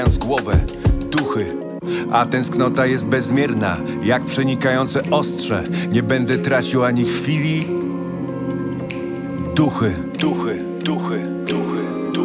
głowę, duchy. A tęsknota jest bezmierna, jak przenikające ostrze. Nie będę tracił ani chwili. Duchy, duchy, duchy, duchy.